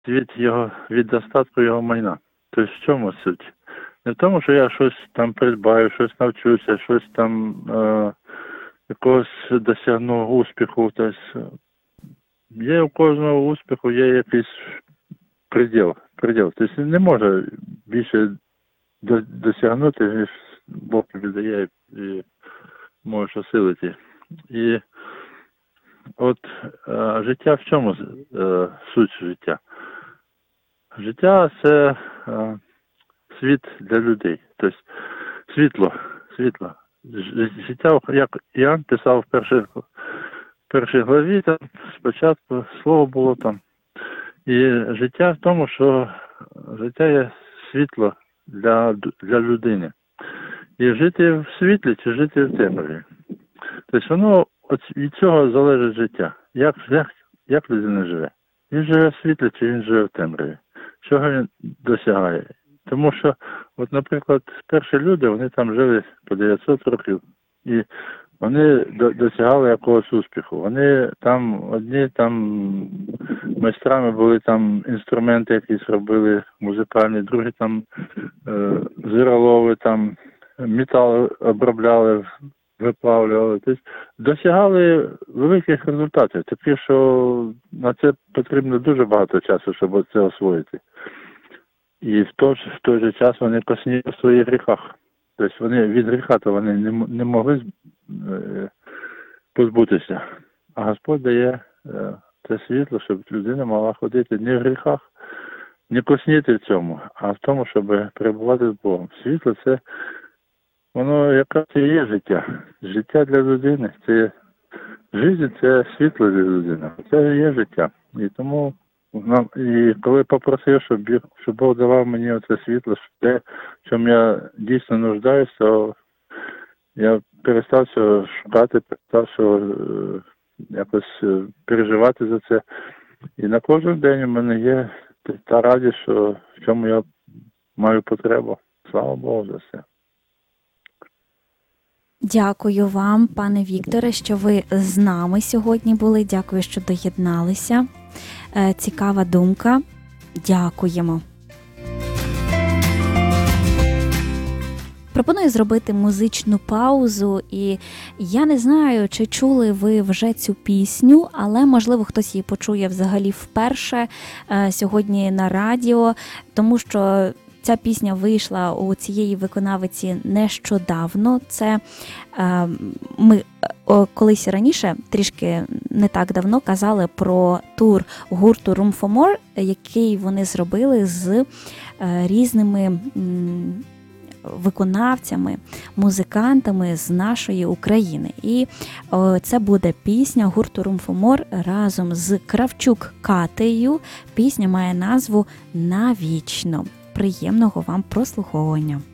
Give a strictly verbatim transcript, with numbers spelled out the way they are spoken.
від його, від достатку його майна. Тобто в чому суть? Не в тому, що я щось там придбаю, щось навчуся, щось там е, якогось досягну успіху. Тобто, є у кожного успіху, є якийсь приділ. приділ. Тобто не може більше досягнути, ніж Бог тобі дає і можеш осилити. І от е, життя в чому е, суть життя? Життя – це е, світ для людей. Тобто світло, світло. Життя, як Іоанн писав в першій, в першій главі, там, спочатку слово було там. І життя в тому, що життя є світло для, для людини. І жити в світлі чи жити в темряві. Тобто воно от від цього залежить життя. Як, як, як людина живе? Він живе в світлі чи він живе в темряві? Чого він досягає? Тому що, от, наприклад, перші люди, вони там жили по дев'ятсот років. І вони досягали якогось успіху. Вони там, одні там майстрами були, там інструменти якісь робили музикальні, другі там е, зиролови, там метал обробляли, виплавлювали. Тобто досягали великих результатів. Такі, що на це потрібно дуже багато часу, щоб це освоїти. І в той, в той же час вони косні в своїх гріхах. Тобто вони від гріха то вони не, не могли е, позбутися. А Господь дає е, це світло, щоб людина могла ходити не в гріхах, не косніти в цьому, а в тому, щоб перебувати з Богом. Світло – це воно якраз і є життя. Життя для людини. Це життя – це світло для людини. Це і є життя. І тому нам, і коли попросив, щоб, щоб Бог давав мені оце світло, те, в чому я дійсно нуждаюся, то я перестав цього шукати, перестав цього е, якось е, переживати за це. І на кожен день у мене є та радість, що в чому я маю потребу. Слава Богу за це. Дякую вам, пане Вікторе, що ви з нами сьогодні були. Дякую, що доєдналися. Цікава думка. Дякуємо. Пропоную зробити музичну паузу, і я не знаю, чи чули ви вже цю пісню, але, можливо, хтось її почує взагалі вперше сьогодні на радіо, тому що ця пісня вийшла у цієї виконавиці нещодавно. Це е, ми колись раніше, трішки не так давно, казали про тур гурту Room for More, який вони зробили з е, різними м, виконавцями, музикантами з нашої України. І о, це буде пісня гурту Room for More разом з Кравчук Катею. Пісня має назву «Навічно». Приємного вам прослуховування.